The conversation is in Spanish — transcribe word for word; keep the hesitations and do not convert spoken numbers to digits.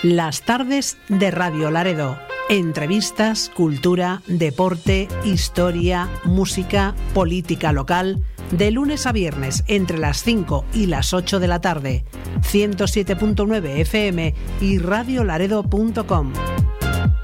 Las tardes de Radio Laredo. Entrevistas, cultura, deporte, historia, música, política local. De lunes a viernes entre las cinco y las ocho de la tarde. ciento siete punto nueve F M y radio laredo punto com.